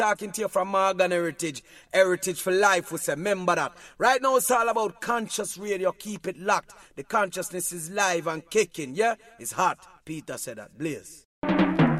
talking to you from Morgan Heritage. Heritage for life, we say, remember that. Right now it's all about conscious radio, keep it locked. The consciousness is live and kicking, yeah? It's hot. Peter said that. Blaze.